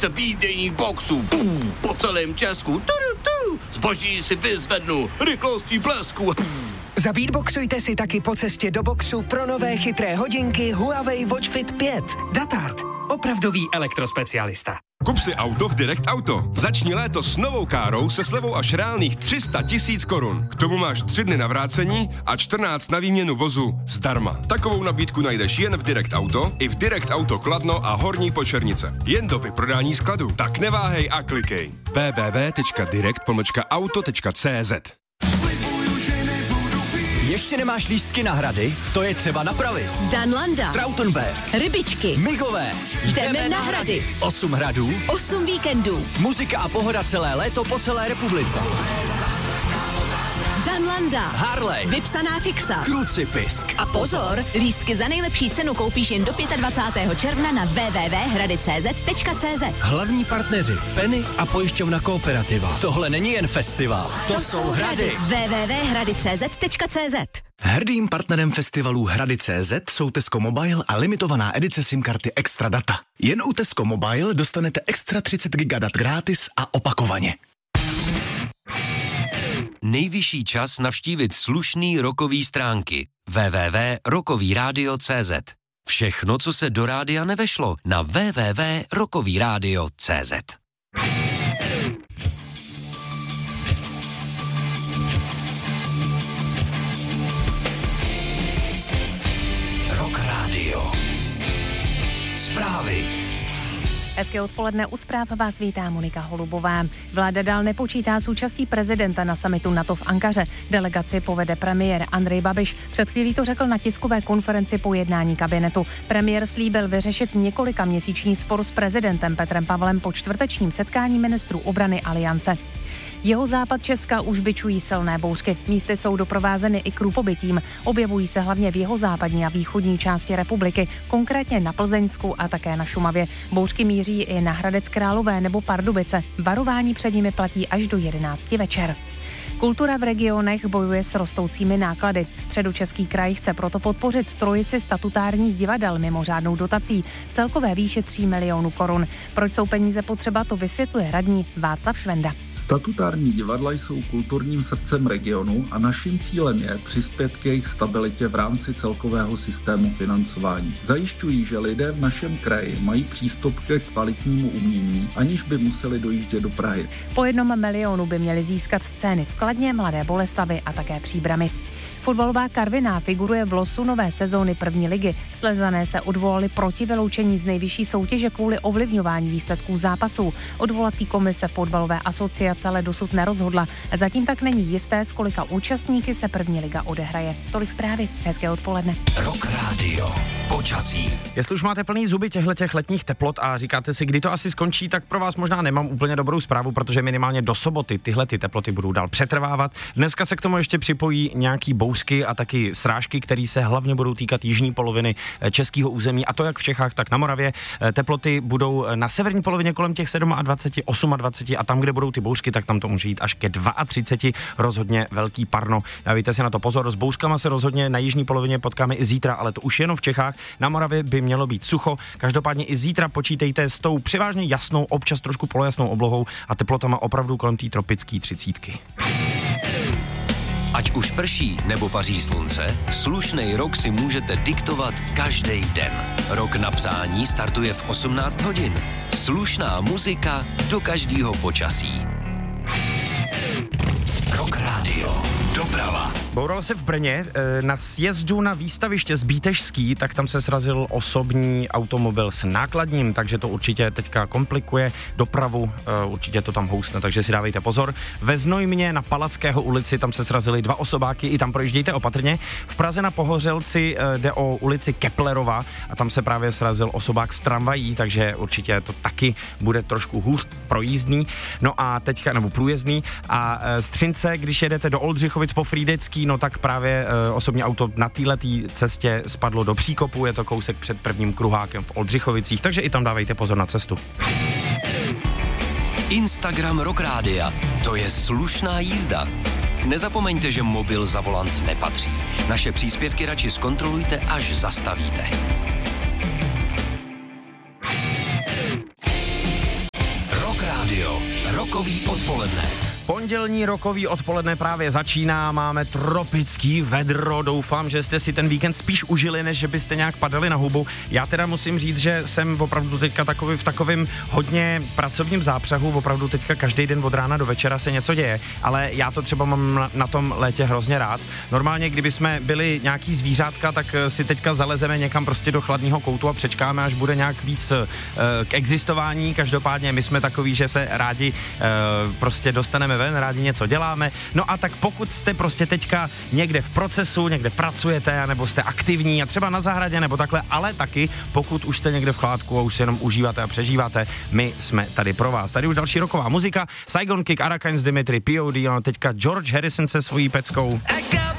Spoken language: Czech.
tisíce výdejních boxů po celém Česku. Zboží si vyzvednu rychlostí blesku. Zabeatboxujte si taky po cestě do boxu pro nové chytré hodinky Huawei Watch Fit 5. Datard. Opravdový elektrospecialista. Kup si auto v Direct Auto. Začni léto s novou károu se slevou až reálných 300 000 korun. K tomu máš 3 dny na vrácení a 14 na výměnu vozu zdarma. Takovou nabídku najdeš jen v Direct Auto, i v Direct Auto Kladno a Horní Počernice. Jen do vyprodání skladu. Tak neváhej a klikej. www.direct-auto.cz. Ještě nemáš lístky na Hrady? To je třeba napravit. Danlanda, Trautenberg, Rybičky, Migové. Jdeme na Hrady. 8 hradů, 8 víkendů. muzika a pohoda celé léto po celé republice. Danlanda, Harley, vypsaná fixa. Krucipisk. A pozor, lístky za nejlepší cenu koupíš jen do 25. června na www.hradicz.cz. Hlavní partneři Penny a pojišťovna Kooperativa. Tohle není jen festival, to jsou Hrady. www.hradicz.cz. Hrdým partnerem festivalů Hrady.cz jsou Tesco Mobile a limitovaná edice SIM karty Extra Data. Jen u Tesco Mobile dostanete extra 30 GB dat gratis a opakovaně. Nejvyšší čas navštívit slušný rockový stránky www.rockovyradio.cz. Všechno, co se do rádia nevešlo, na www.rockovyradio.cz. Rock Radio. Zprávy. Hezké odpoledne, u zpráv vás vítá Monika Holubová. Vláda dál nepočítá s účastí prezidenta na summitu NATO v Ankaře. Delegaci povede premiér Andrej Babiš. Před chvílí to řekl na tiskové konferenci po jednání kabinetu. Premiér slíbil vyřešit několikaměsíční spor s prezidentem Petrem Pavlem po čtvrtečním setkání ministrů obrany Aliance. Jihozápad Česka už bičují silné bouřky. Místy jsou doprovázeny i krůpobytím. Objevují se hlavně v jihozápadní a východní části republiky, konkrétně na Plzeňsku a také na Šumavě. Bouřky míří i na Hradec Králové nebo Pardubice. Varování před nimi platí až do 11 večer. Kultura v regionech bojuje s rostoucími náklady. Středočeský kraj chce proto podpořit trojici statutárních divadel mimořádnou dotací. Celkové výše 3 milionů korun. Proč jsou peníze potřeba, to vysvětluje radní Václav Švenda. Statutární divadla jsou kulturním srdcem regionu a naším cílem je přispět k jejich stabilitě v rámci celkového systému financování. Zajišťují, že lidé v našem kraji mají přístup ke kvalitnímu umění, aniž by museli dojíždět do Prahy. Po 1 milionu by měli získat scény v Kladně, Mladé Boleslavi a také Příbrami. Fotbalová Karviná figuruje v losu nové sezóny první ligy. Slezané se odvolali proti vyloučení z nejvyšší soutěže kvůli ovlivňování výsledků zápasů. Odvolací komise fotbalové asociace ale dosud nerozhodla. Zatím tak není jisté, z kolika účastníky se první liga odehraje. Tolik zprávy. Hezké odpoledne. Rock Radio. Počasí. Jestli už máte plný zuby těchto letních teplot a říkáte si, kdy to asi skončí, tak pro vás možná nemám úplně dobrou zprávu, protože minimálně do soboty tyhle teploty budou dál přetrvávat. Dneska se k tomu ještě připojí nějaký bouřky a taky srážky, které se hlavně budou týkat jižní poloviny českého území, a to jak v Čechách, tak na Moravě. Teploty budou na severní polovině kolem těch 27, 28 a tam, kde budou ty bouřky, tak tam to může jít až ke 32, rozhodně velký parno. Dávejte si na to pozor, s bouřkama se rozhodně na jižní polovině potkáme i zítra, ale to už jenom v Čechách. Na Moravě by mělo být sucho. Každopádně i zítra počítejte s tou převážně jasnou, občas trošku polojasnou oblohou a teplotama opravdu kolem té tropické 30. Ať už prší nebo paří slunce, slušnej rok si můžete diktovat každý den. Rok na psání startuje v 18 hodin. Slušná muzika do každého počasí. Rock Radio. Doprava. Boural se v Brně na sjezdu na výstaviště Zbítežský, tak tam se srazil osobní automobil s nákladním, takže to určitě teďka komplikuje dopravu, určitě to tam housne, takže si dávejte pozor. Ve Znojmě na Palackého ulici, tam se srazily 2 osobáky, i tam projíždějte opatrně. V Praze na Pohořelci jde o ulici Keplerova a tam se právě srazil osobák s tramvají, takže určitě to taky bude trošku hůř projízdný, no a teďka, nebo průjezdný. A Střince, když jedete do Oldřichovic po Frýdecký, no tak právě osobní auto na této cestě spadlo do příkopu, je to kousek před prvním kruhákem v Oldřichovicích, takže i tam dávejte pozor na cestu. Instagram Rock Rádia, to je slušná jízda. Nezapomeňte, že mobil za volant nepatří. Naše příspěvky radši zkontrolujte, až zastavíte. rádio. Rokový odpoledne. Pondělní rokový odpoledne právě začíná, máme tropický vedro, doufám, že jste si ten víkend spíš užili, než že byste nějak padali na hubu. Já teda musím říct, že jsem opravdu teďka v takovém hodně pracovním zápřahu, opravdu teďka každý den od rána do večera se něco děje, ale já to třeba mám na tom létě hrozně rád. Normálně, kdyby jsme byli nějaký zvířátka, tak si teďka zalezeme někam prostě do chladného koutu a přečkáme, až bude nějak víc k existování. Každopádně my jsme takový, že se rádi prostě dostaneme ven, rádi něco děláme. No a tak pokud jste prostě teďka někde v procesu, někde pracujete, nebo jste aktivní a třeba na zahradě nebo takhle, ale taky pokud už jste někde v chládku a už se jenom užíváte a přežíváte, my jsme tady pro vás. Tady už další roková muzika, Saigon Kick, Arakains, Dimitri, POD, teďka George Harrison se svojí peckou.